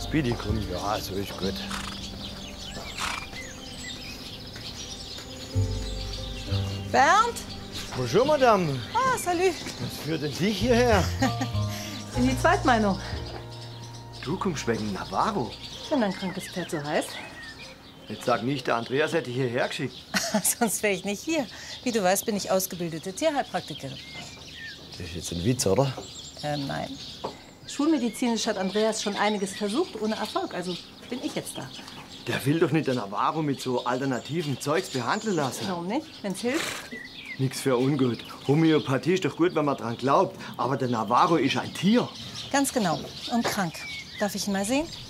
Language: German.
Speedy, komm. Ja, so ist gut. Bernd? Bonjour, Madame. Ah, salut. Was führt denn dich hierher? In die Zweitmeinung. Du kommst wegen Navarro. Wenn dein krankes Pferd so heißt. Jetzt sag nicht, der Andreas hätte dich hierher geschickt. Sonst wäre ich nicht hier. Wie du weißt, bin ich ausgebildete Tierheilpraktikerin. Das ist jetzt ein Witz, oder? Nein. Schulmedizinisch hat Andreas schon einiges versucht, ohne Erfolg. Also bin ich jetzt da. Der will doch nicht den Navarro mit so alternativen Zeugs behandeln lassen. Warum nicht? Wenn's hilft. Nix für ungut. Homöopathie ist doch gut, wenn man dran glaubt. Aber der Navarro ist ein Tier. Ganz genau. Und krank. Darf ich ihn mal sehen?